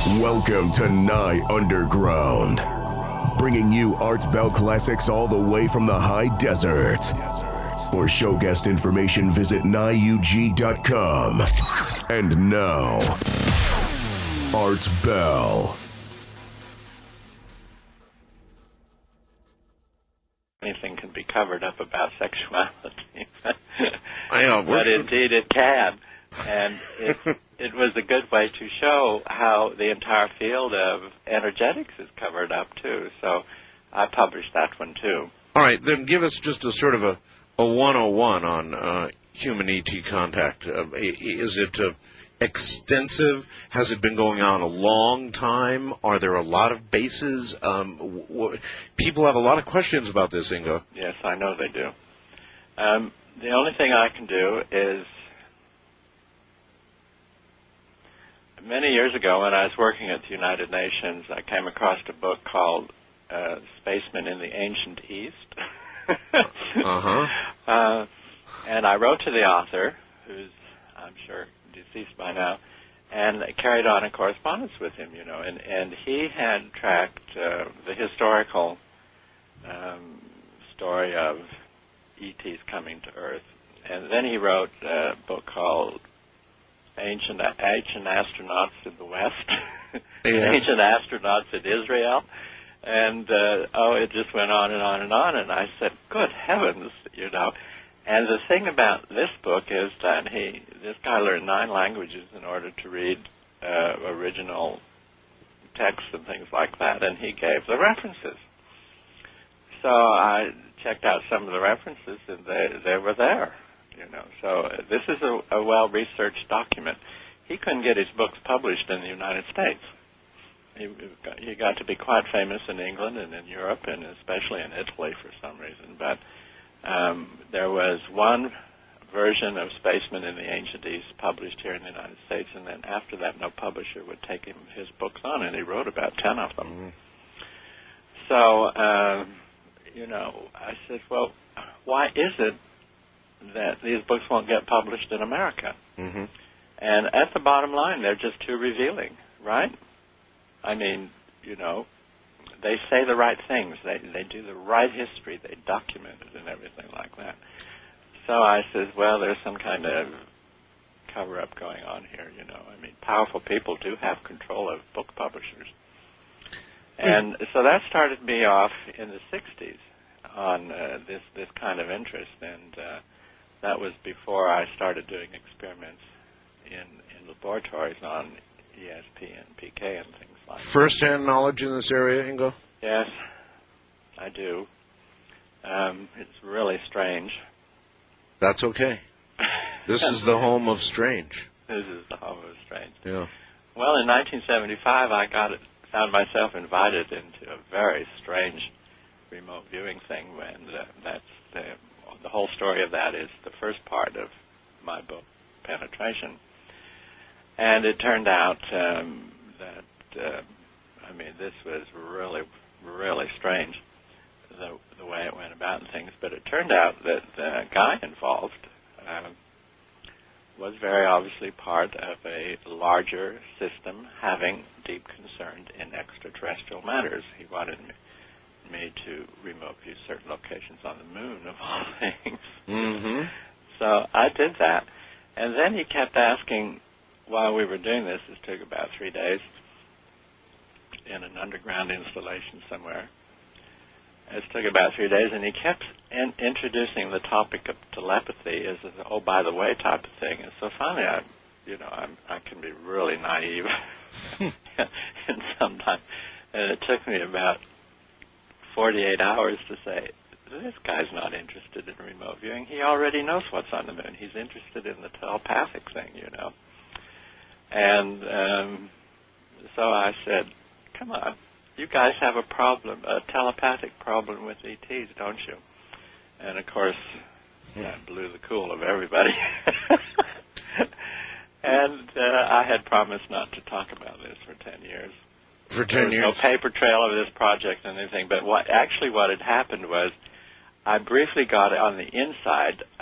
Welcome to Nye Underground, bringing you Art Bell classics all the way from the high desert. For show guest information, visit NyeUG.com. And now, Art Bell. Anything can be covered up about sexuality. I know, but indeed it can. And it was a good way to show how the entire field of energetics is covered up, too. So I published that one, too. All right, then give us just a sort of a 101 on human ET contact. Is it extensive? Has it been going on a long time? Are there a lot of bases? People have a lot of questions about this, Ingo. Yes, I know they do. The only thing I can do is, many years ago when I was working at the United Nations, I came across a book called Spacemen in the Ancient East. And I wrote to the author, who's, I'm sure, deceased by now, and carried on a correspondence with him, you know. And he had tracked the historical story of ETs coming to Earth. And then he wrote a book called Ancient Astronauts in the West, Ancient Astronauts in Israel, and it just went on and on and on, and I said, good heavens, you know. And the thing about this book is that this guy learned 9 languages in order to read original texts and things like that, and he gave the references. So I checked out some of the references, and they were there. You know, so this is a well-researched document. He couldn't get his books published in the United States. He got to be quite famous in England and in Europe, and especially in Italy for some reason. But there was one version of Spacemen in the Ancient East published here in the United States, and then after that, no publisher would take his books on, and he wrote about 10 of them. So, you know, I said, well, why is it that these books won't get published in America? And at the bottom line, they're just too revealing, right? I mean, you know, they say the right things. They do the right history. They document it and everything like that. So I said, well, there's some kind of cover-up going on here, you know. I mean, powerful people do have control of book publishers. And so that started me off in the 60s on this kind of interest, and that was before I started doing experiments in laboratories on ESP and PK and things like that. First-hand knowledge in this area, Ingo? Yes, I do. It's really strange. That's okay. This is the home of strange. This is the home of strange. Yeah. Well, in 1975, I found myself invited into a very strange remote viewing thing, and that's the whole story of that is the first part of my book, Penetration. And it turned out that, this was really, really strange, the way it went about and things. But it turned out that the guy involved was very obviously part of a larger system having deep concern in extraterrestrial matters. He wanted me to remote view certain locations on the moon, of all things. So I did that. And then he kept asking, while we were doing this, it took about 3 days in an underground installation somewhere. It took about 3 days, and he kept introducing the topic of telepathy as an oh, by the way type of thing. And so finally, I can be really naive and sometimes. And it took me about 48 hours to say, this guy's not interested in remote viewing. He already knows what's on the moon. He's interested in the telepathic thing, you know. And so I said, come on, you guys have a problem, a telepathic problem with ETs, don't you? And, of course, that blew the cool of everybody. And I had promised not to talk about this for 10 years. For 10 years? There was no paper trail of this project and anything. But what had happened was I briefly got on the inside